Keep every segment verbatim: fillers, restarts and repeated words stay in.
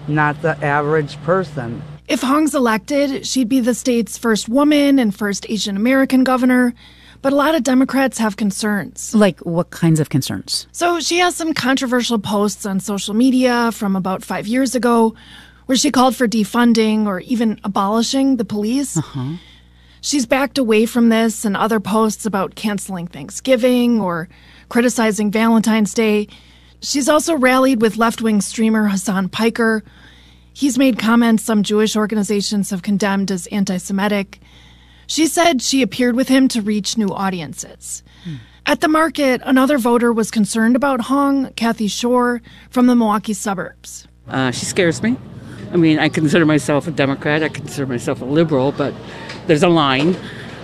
not the average person. If Hong's elected, she'd be the state's first woman and first Asian American governor. But a lot of Democrats have concerns. Like what kinds of concerns? So she has some controversial posts on social media from about five years ago where she called for defunding or even abolishing the police. Uh-huh. She's backed away from this and other posts about canceling Thanksgiving or criticizing Valentine's Day. She's also rallied with left-wing streamer Hassan Piker. He's made comments some Jewish organizations have condemned as anti-Semitic. She said she appeared with him to reach new audiences. Hmm. At the market, another voter was concerned about Hong, Kathy Shore, from the Milwaukee suburbs. Uh, she scares me. I mean, I consider myself a Democrat. I consider myself a liberal, but there's a line,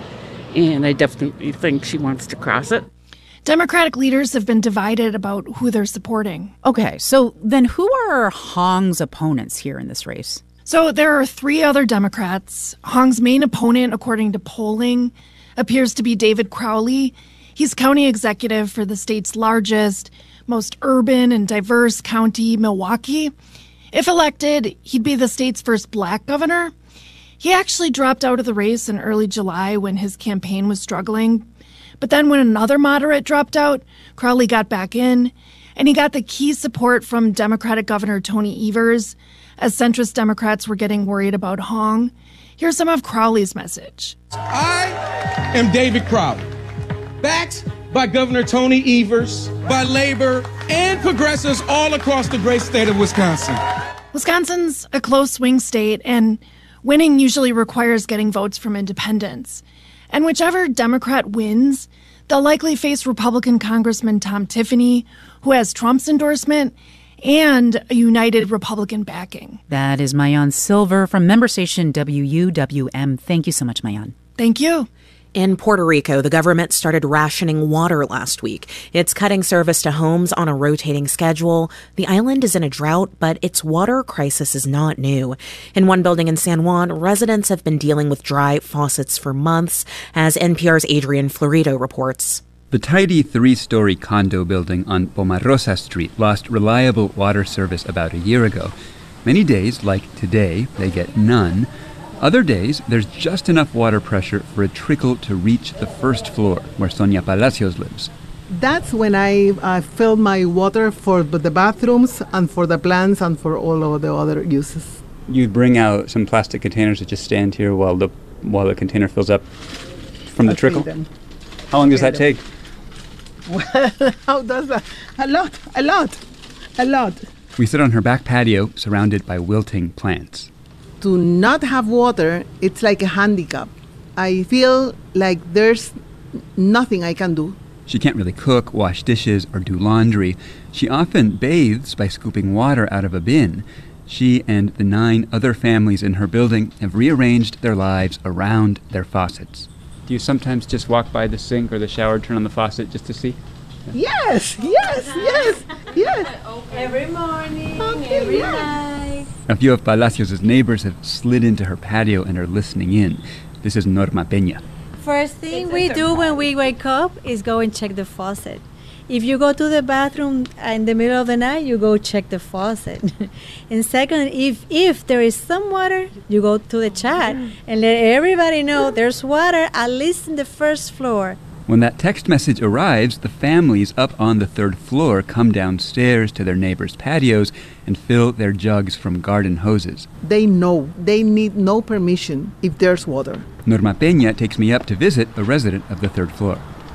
and I definitely think she wants to cross it. Democratic leaders have been divided about who they're supporting. Okay, so then who are Hong's opponents here in this race? So there are three other Democrats. Hong's main opponent, according to polling, appears to be David Crowley. He's county executive for the state's largest, most urban and diverse county, Milwaukee. If elected, he'd be the state's first black governor. He actually dropped out of the race in early July when his campaign was struggling. But then when another moderate dropped out, Crowley got back in, and he got the key support from Democratic Governor Tony Evers, as centrist Democrats were getting worried about Hong. Here's some of Crowley's message. I am David Crowley, backed by Governor Tony Evers, by labor and progressives all across the great state of Wisconsin. Wisconsin's a close swing state, and winning usually requires getting votes from independents. And whichever Democrat wins, they'll likely face Republican Congressman Tom Tiffany, who has Trump's endorsement, and a united Republican backing. That is Maayan Silver from member station W U W M. Thank you so much, Maayan. Thank you. In Puerto Rico, the government started rationing water last week. It's cutting service to homes on a rotating schedule. The island is in a drought, but its water crisis is not new. In one building in San Juan, residents have been dealing with dry faucets for months, as N P R's Adrian Florido reports. The tidy three-story condo building on Pomarosa Street lost reliable water service about a year ago. Many days, like today, they get none. Other days, there's just enough water pressure for a trickle to reach the first floor, where Sonia Palacios lives. That's when I uh, filled my water for the bathrooms and for the plants and for all of the other uses. You bring out some plastic containers that just stand here while the while the container fills up from the I trickle? them. How long does that take? Well, how does that? A lot, a lot, a lot. We sit on her back patio, surrounded by wilting plants. To not have water, it's like a handicap. I feel like there's nothing I can do. She can't really cook, wash dishes, or do laundry. She often bathes by scooping water out of a bin. She and the nine other families in her building have rearranged their lives around their faucets. Do you sometimes just walk by the sink or the shower, turn on the faucet just to see? Yes, yes, yes, yes. Every morning, Okay, every yes. night. A few of Palacios' neighbors have slid into her patio and are listening in. This is Norma Peña. First thing we do when we wake up is go and check the faucet. If you go to the bathroom in the middle of the night, you go check the faucet. And second, if if there is some water, you go to the chat and let everybody know there's water at least in the first floor. When that text message arrives, the families up on the third floor come downstairs to their neighbors' patios and fill their jugs from garden hoses. They know they need no permission if there's water. Norma Peña takes me up to visit a resident of the third floor.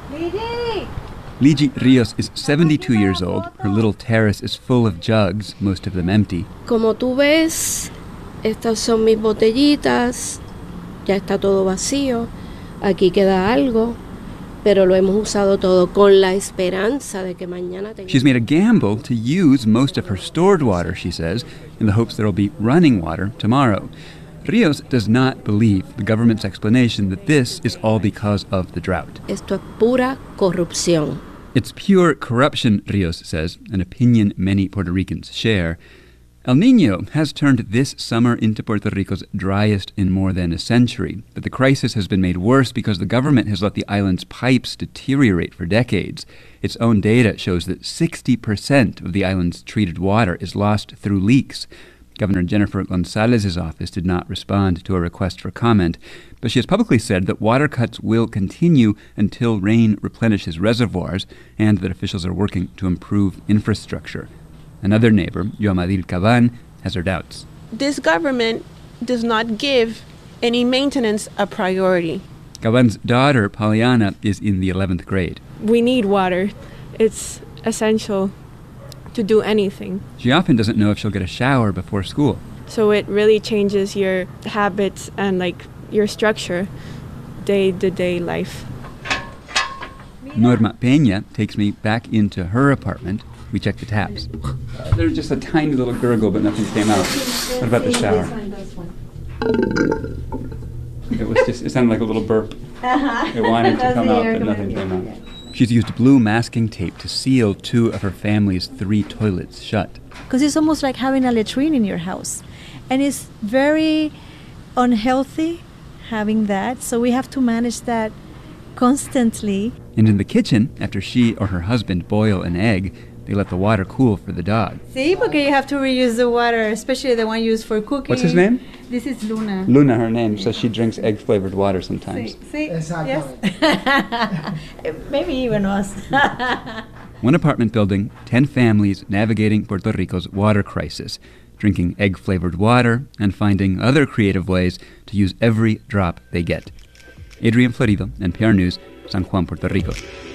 Lidi! Ligi Rios is seventy-two years old. Her little terrace is full of jugs, most of them empty. Como tú ves, estas son mis botellitas. Ya está todo vacío. Aquí queda algo. Pero lo hemos usado todo con la esperanza de que mañana tenga... She's made a gamble to use most of her stored water, she says, in the hopes there'll be running water tomorrow. Rios does not believe the government's explanation that this is all because of the drought. Esto es pura corrupción. It's pure corruption, Rios says, an opinion many Puerto Ricans share. El Niño has turned this summer into Puerto Rico's driest in more than a century, but the crisis has been made worse because the government has let the island's pipes deteriorate for decades. Its own data shows that sixty percent of the island's treated water is lost through leaks. Governor Jennifer Gonzalez's office did not respond to a request for comment, but she has publicly said that water cuts will continue until rain replenishes reservoirs and that officials are working to improve infrastructure. Another neighbor, Yomadil Caban, has her doubts. This government does not give any maintenance a priority. Caban's daughter, Pollyanna, is in the eleventh grade. We need water. It's essential to do anything. She often doesn't know if she'll get a shower before school. So it really changes your habits and like your structure, day-to-day life. Norma Peña takes me back into her apartment. We check the taps. Uh, there's just a tiny little gurgle, but nothing came out. What about the shower? It was just, it sounded like a little burp. It wanted to come out, but nothing came out. She's used blue masking tape to seal two of her family's three toilets shut. Because it's almost like having a latrine in your house. And it's very unhealthy having that. So we have to manage that constantly. And in the kitchen, after she or her husband boil an egg, they let the water cool for the dog. See, because you have to reuse the water, especially the one used for cooking. What's his name? This is Luna. Luna, her name. So she drinks egg-flavored water sometimes. See, see? Yes. Maybe even us. One apartment building, ten families navigating Puerto Rico's water crisis, drinking egg-flavored water and finding other creative ways to use every drop they get. Adrian Florido, N P R News, San Juan, Puerto Rico.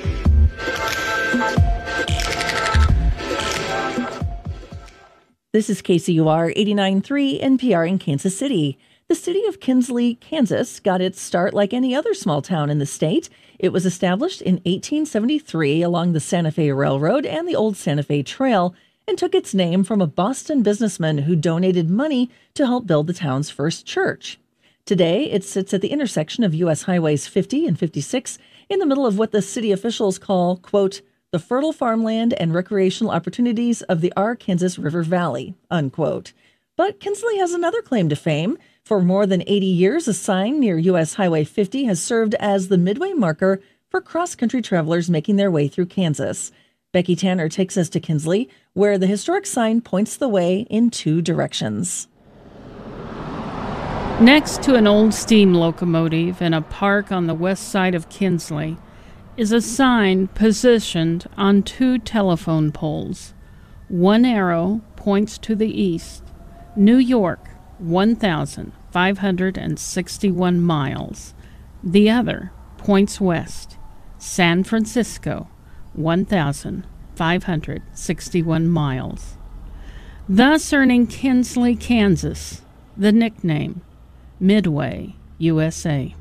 This is K C U R eighty-nine point three N P R in Kansas City. The city of Kinsley, Kansas, got its start like any other small town in the state. It was established in eighteen seventy-three along the Santa Fe Railroad and the Old Santa Fe Trail and took its name from a Boston businessman who donated money to help build the town's first church. Today, it sits at the intersection of U S Highways fifty and fifty-six in the middle of what the city officials call, quote, the fertile farmland and recreational opportunities of the Arkansas River Valley, unquote. But Kinsley has another claim to fame. For more than eighty years, a sign near U S Highway fifty has served as the midway marker for cross-country travelers making their way through Kansas. Becky Tanner takes us to Kinsley, where the historic sign points the way in two directions. Next to an old steam locomotive in a park on the west side of Kinsley is a sign positioned on two telephone poles. One arrow points to the east, New York, one thousand five hundred sixty-one miles. The other points west, San Francisco, one thousand five hundred sixty-one miles. Thus earning Kinsley, Kansas, the nickname Midway, U S A.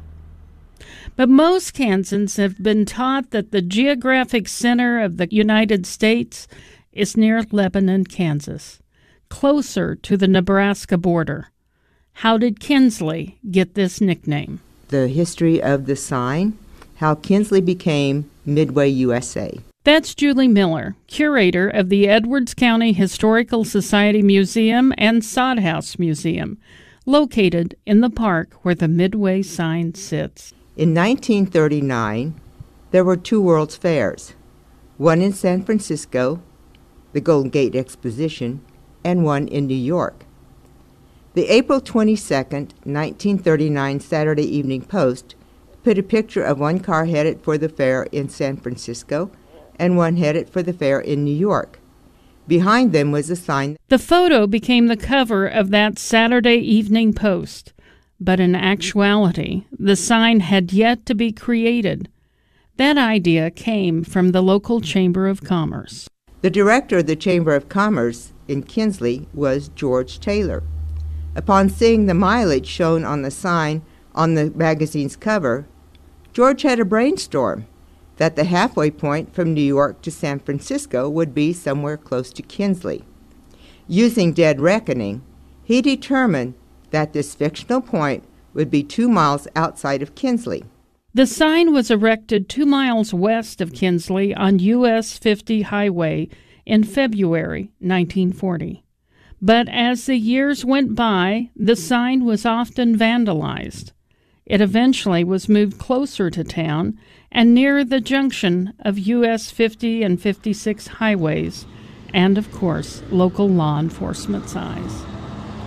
But most Kansans have been taught that the geographic center of the United States is near Lebanon, Kansas, closer to the Nebraska border. How did Kinsley get this nickname? The history of the sign, how Kinsley became Midway, U S A. That's Julie Miller, curator of the Edwards County Historical Society Museum and Sod House Museum, located in the park where the Midway sign sits. In nineteen thirty-nine, there were two World's Fairs, one in San Francisco, the Golden Gate Exposition, and one in New York. The April twenty-second, nineteen thirty-nine Saturday Evening Post put a picture of one car headed for the fair in San Francisco and one headed for the fair in New York. Behind them was a sign. The photo became the cover of that Saturday Evening Post. But in actuality, the sign had yet to be created. That idea came from the local Chamber of Commerce. The director of the Chamber of Commerce in Kinsley was George Taylor. Upon seeing the mileage shown on the sign on the magazine's cover, George had a brainstorm that the halfway point from New York to San Francisco would be somewhere close to Kinsley. Using dead reckoning, he determined that this fictional point would be two miles outside of Kinsley. The sign was erected two miles west of Kinsley on U S fifty highway in February nineteen forty. But as the years went by, the sign was often vandalized. It eventually was moved closer to town and near the junction of U S fifty and fifty-six highways, and of course, local law enforcement's eyes.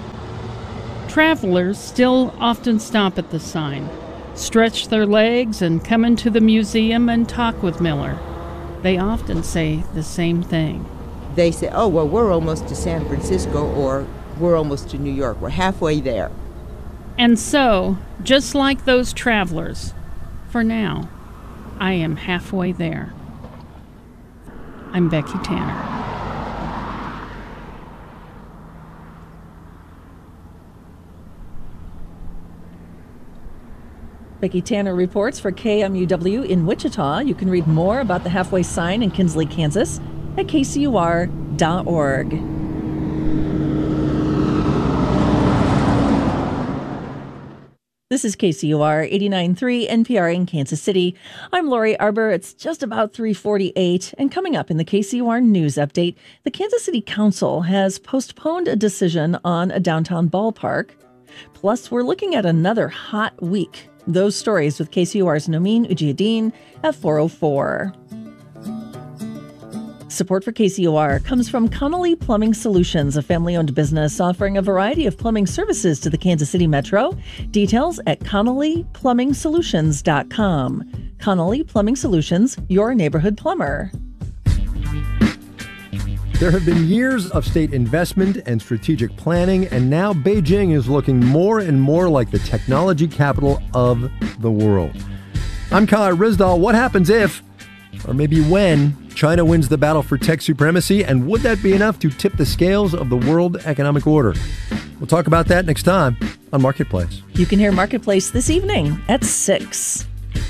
Travelers still often stop at the sign, stretch their legs, and come into the museum and talk with Miller. They often say the same thing. They say, oh, well, we're almost to San Francisco, or we're almost to New York. We're halfway there. And so, just like those travelers, for now, I am halfway there. I'm Becky Tanner. Becky Tanner reports for K M U W in Wichita. You can read more about the halfway sign in Kinsley, Kansas at K C U R dot org. This is K C U R eighty-nine point three N P R in Kansas City. I'm Lori Arbor. It's just about three forty-eight, and coming up in the K C U R News Update, the Kansas City Council has postponed a decision on a downtown ballpark. Plus, we're looking at another hot week. Those stories with K C U R's Nomin Ujiyuddin at four oh four. Support for K C U R comes from Connolly Plumbing Solutions, a family-owned business offering a variety of plumbing services to the Kansas City Metro. Details at connolly plumbing solutions dot com. Connolly Plumbing Solutions, your neighborhood plumber. There have been years of state investment and strategic planning, and now Beijing is looking more and more like the technology capital of the world. I'm Kyle Rizdal. What happens if, or maybe when, China wins the battle for tech supremacy, and would that be enough to tip the scales of the world economic order? We'll talk about that next time on Marketplace. You can hear Marketplace this evening at six.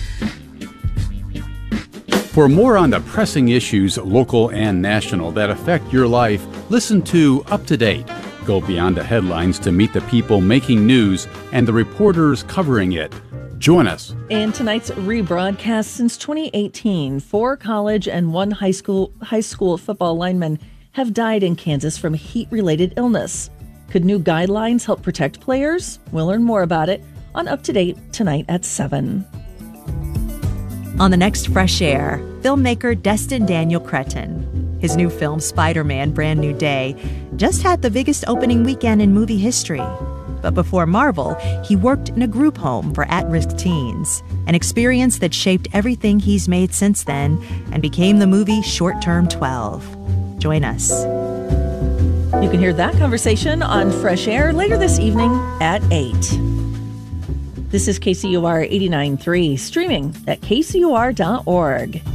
For more on the pressing issues, local and national, that affect your life, listen to Up to Date. Go beyond the headlines to meet the people making news and the reporters covering it. Join us. In tonight's rebroadcast, since twenty eighteen, four college and one high school high school football linemen have died in Kansas from heat-related illness. Could new guidelines help protect players? We'll learn more about it on Up to Date tonight at seven. On the next Fresh Air, filmmaker Destin Daniel Cretton. His new film, Spider-Man: Brand New Day, just had the biggest opening weekend in movie history. But before Marvel, he worked in a group home for at-risk teens, an experience that shaped everything he's made since then and became the movie Short Term twelve. Join us. You can hear that conversation on Fresh Air later this evening at eight. This is K C U R eighty-nine point three, streaming at K C U R dot org.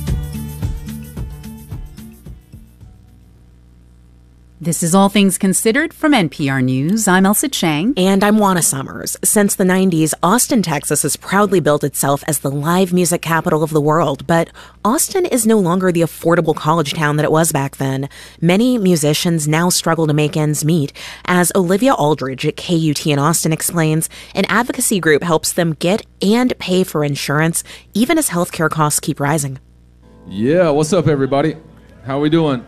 This is All Things Considered from N P R News. I'm Elsa Chang. And I'm Juana Summers. Since the nineties, Austin, Texas has proudly built itself as the live music capital of the world. But Austin is no longer the affordable college town that it was back then. Many musicians now struggle to make ends meet. As Olivia Aldridge at K U T in Austin explains, an advocacy group helps them get and pay for insurance, even as healthcare costs keep rising. Yeah, what's up, everybody? How we doing?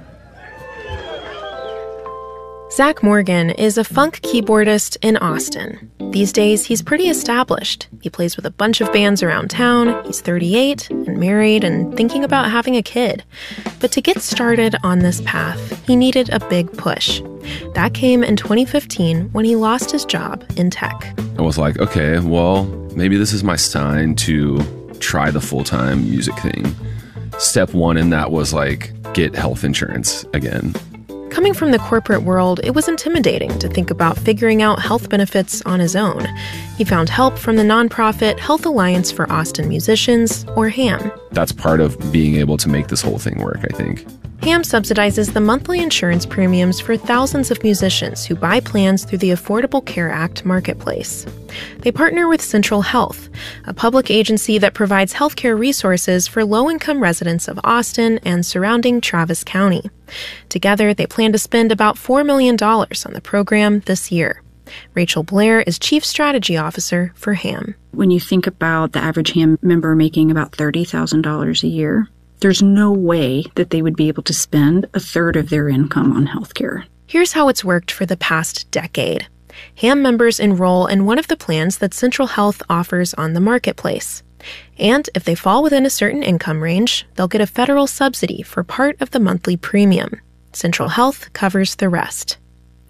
Zach Morgan is a funk keyboardist in Austin. These days, he's pretty established. He plays with a bunch of bands around town. He's thirty-eight and married and thinking about having a kid. But to get started on this path, he needed a big push. That came in twenty fifteen when he lost his job in tech. I was like, okay, well, maybe this is my sign to try the full-time music thing. Step one in that was like, get health insurance again. Coming from the corporate world, it was intimidating to think about figuring out health benefits on his own. He found help from the nonprofit Health Alliance for Austin Musicians, or HAM. That's part of being able to make this whole thing work, I think. HAM subsidizes the monthly insurance premiums for thousands of musicians who buy plans through the Affordable Care Act marketplace. They partner with Central Health, a public agency that provides healthcare resources for low-income residents of Austin and surrounding Travis County. Together, they plan to spend about four million dollars on the program this year. Rachel Blair is Chief Strategy Officer for HAM. When you think about the average HAM member making about thirty thousand dollars a year, there's no way that they would be able to spend a third of their income on healthcare. Here's how it's worked for the past decade. HAM members enroll in one of the plans that Central Health offers on the marketplace. And if they fall within a certain income range, they'll get a federal subsidy for part of the monthly premium. Central Health covers the rest.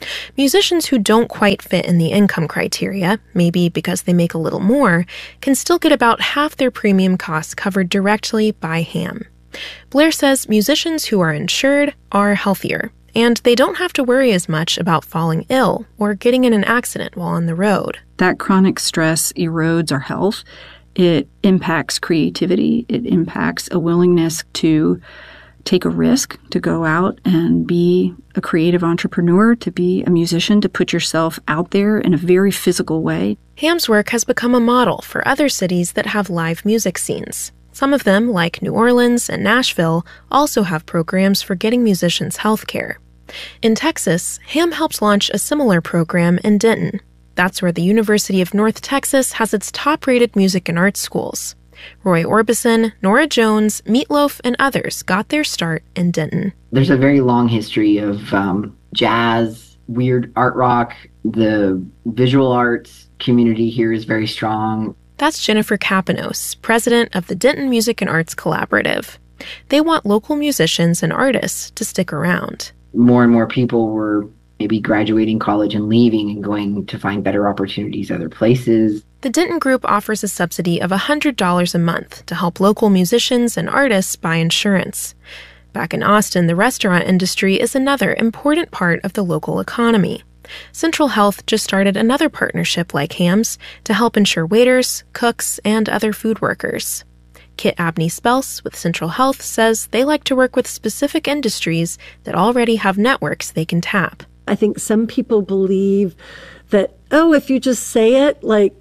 Musicians who don't quite fit in the income criteria, maybe because they make a little more, can still get about half their premium costs covered directly by HAM. Blair says musicians who are insured are healthier, and they don't have to worry as much about falling ill or getting in an accident while on the road. That chronic stress erodes our health. It impacts creativity. It impacts a willingness to take a risk, to go out and be a creative entrepreneur, to be a musician, to put yourself out there in a very physical way. HAM's work has become a model for other cities that have live music scenes. Some of them, like New Orleans and Nashville, also have programs for getting musicians health care. In Texas, HAM helped launch a similar program in Denton. That's where the University of North Texas has its top-rated music and arts schools. Roy Orbison, Nora Jones, Meatloaf, and others got their start in Denton. There's a very long history of um, jazz, weird art rock. The visual arts community here is very strong. That's Jennifer Kapanos, president of the Denton Music and Arts Collaborative. They want local musicians and artists to stick around. More and more people were maybe graduating college and leaving and going to find better opportunities other places. The Denton Group offers a subsidy of one hundred dollars a month to help local musicians and artists buy insurance. Back in Austin, the restaurant industry is another important part of the local economy. Central Health just started another partnership like HAM's to help insure waiters, cooks, and other food workers. Kit Abney-Spelse with Central Health says they like to work with specific industries that already have networks they can tap. I think some people believe that, oh, if you just say it, like,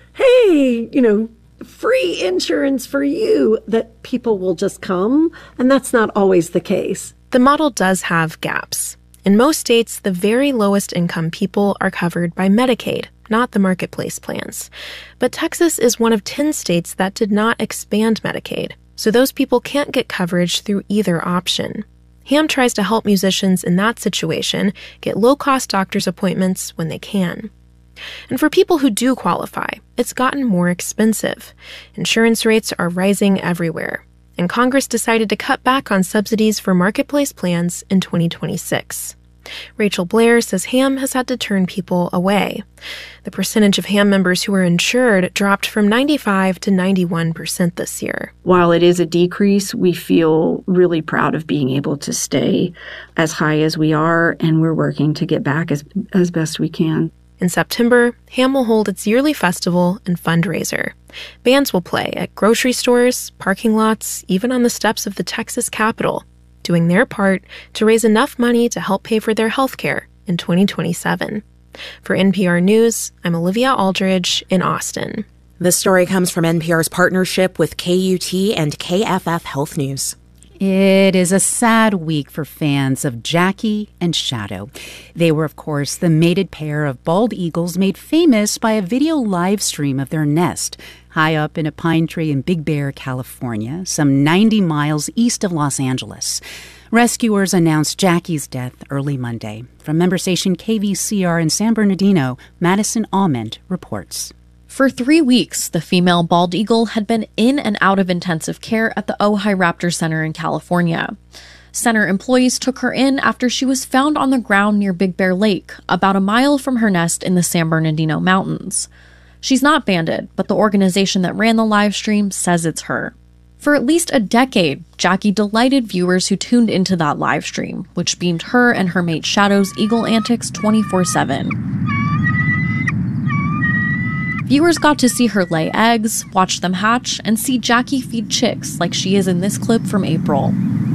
hey, you know, free insurance for you, that people will just come. And that's not always the case. The model does have gaps. In most states, the very lowest income people are covered by Medicaid, not the marketplace plans. But Texas is one of ten states that did not expand Medicaid, so those people can't get coverage through either option. HAM tries to help musicians in that situation get low-cost doctor's appointments when they can. And for people who do qualify, it's gotten more expensive. Insurance rates are rising everywhere, and Congress decided to cut back on subsidies for marketplace plans in twenty twenty-six. Rachel Blair says HAM has had to turn people away. The percentage of HAM members who are insured dropped from ninety-five to ninety-one percent this year. While it is a decrease, we feel really proud of being able to stay as high as we are, and we're working to get back as, as best we can. In September, HAM will hold its yearly festival and fundraiser. Bands will play at grocery stores, parking lots, even on the steps of the Texas Capitol, doing their part to raise enough money to help pay for their health care in twenty twenty-seven. For N P R News, I'm Olivia Aldridge in Austin. This story comes from N P R's partnership with K U T and K F F Health News. It is a sad week for fans of Jackie and Shadow. They were, of course, the mated pair of bald eagles made famous by a video live stream of their nest high up in a pine tree in Big Bear, California, some ninety miles east of Los Angeles. Rescuers announced Jackie's death early Monday. From member station K V C R in San Bernardino, Madison Almond reports. For three weeks, the female bald eagle had been in and out of intensive care at the Ojai Raptor Center in California. Center employees took her in after she was found on the ground near Big Bear Lake, about a mile from her nest in the San Bernardino Mountains. She's not banded, but the organization that ran the live stream says it's her. For at least a decade, Jackie delighted viewers who tuned into that live stream, which beamed her and her mate Shadow's eagle antics twenty-four seven. Viewers got to see her lay eggs, watch them hatch, and see Jackie feed chicks like she is in this clip from April.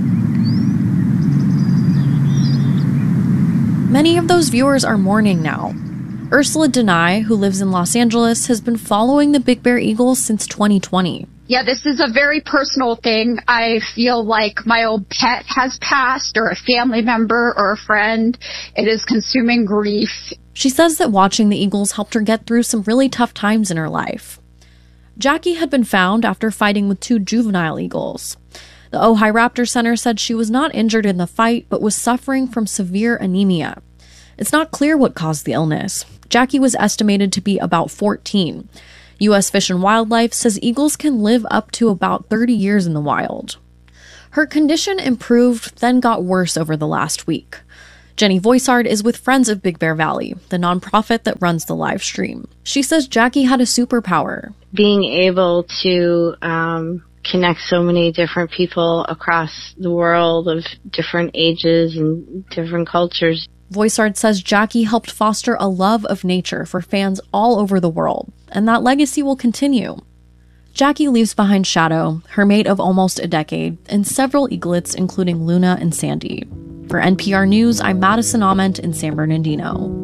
Many of those viewers are mourning now. Ursula Denai, who lives in Los Angeles, has been following the Big Bear Eagles since twenty twenty. Yeah, this is a very personal thing. I feel like my old pet has passed, or a family member or a friend. It is consuming grief. She says that watching the Eagles helped her get through some really tough times in her life. Jackie had been found after fighting with two juvenile eagles. The Ojai Raptor Center said she was not injured in the fight, but was suffering from severe anemia. It's not clear what caused the illness. Jackie was estimated to be about fourteen. U S Fish and Wildlife says eagles can live up to about thirty years in the wild. Her condition improved, then got worse over the last week. Jenny Voisard is with Friends of Big Bear Valley, the nonprofit that runs the live stream. She says Jackie had a superpower. Being able to um, connect so many different people across the world of different ages and different cultures. Voisard says Jackie helped foster a love of nature for fans all over the world, and that legacy will continue. Jackie leaves behind Shadow, her mate of almost a decade, and several eaglets including Luna and Sandy. For N P R News, I'm Madison Ament in San Bernardino.